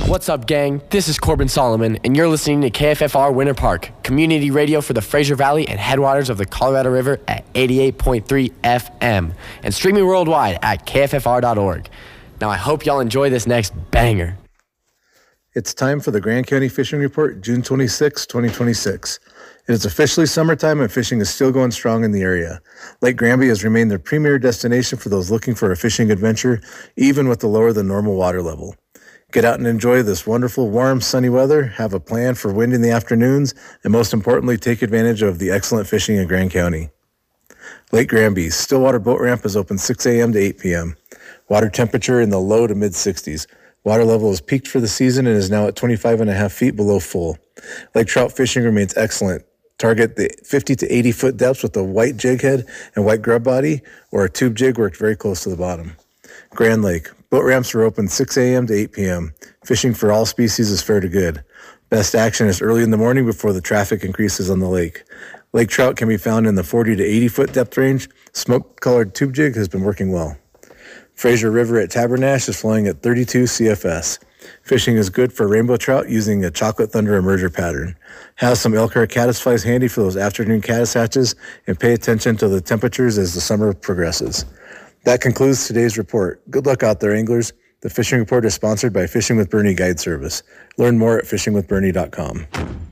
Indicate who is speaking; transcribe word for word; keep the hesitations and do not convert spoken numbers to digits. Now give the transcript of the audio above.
Speaker 1: What's up, gang? This is Corbin Solomon, and you're listening to K F F R Winter Park, community radio for the Fraser Valley and headwaters of the Colorado River at eighty-eight point three F M, and streaming worldwide at K F F R dot org. Now, I hope y'all enjoy this next banger.
Speaker 2: It's time for the Grand County Fishing Report, June twenty-sixth, twenty twenty-six. It is officially summertime and fishing is still going strong in the area. Lake Granby has remained the premier destination for those looking for a fishing adventure, even with the lower than normal water level. Get out and enjoy this wonderful, warm, sunny weather, have a plan for wind in the afternoons, and most importantly, take advantage of the excellent fishing in Grand County. Lake Granby, Stillwater Boat Ramp is open six a.m. to eight p.m. Water temperature in the low to mid sixties. Water level has peaked for the season and is now at twenty-five and a half feet below full. Lake trout fishing remains excellent. Target the fifty to eighty foot depths with a white jig head and white grub body, or a tube jig worked very close to the bottom. Grand Lake. Boat ramps are open six a.m. to eight p.m. Fishing for all species is fair to good. Best action is early in the morning before the traffic increases on the lake. Lake trout can be found in the forty to eighty foot depth range. Smoke-colored tube jig has been working well. Fraser River at Tabernash is flowing at thirty-two C F S. Fishing is good for rainbow trout using a chocolate thunder emerger pattern. Have some Elkhart caddisflies handy for those afternoon caddis hatches, and pay attention to the temperatures as the summer progresses. That concludes today's report. Good luck out there, anglers. The Fishing Report is sponsored by Fishing with Bernie Guide Service. Learn more at fishing with bernie dot com.